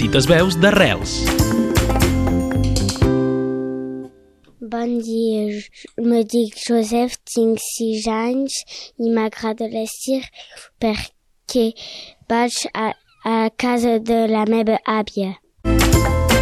petites veus d'arrels. Bon dia, me dic Josep, tinc 6 anys i m'agrada el circ perquè vaig a casa de la meva àvia.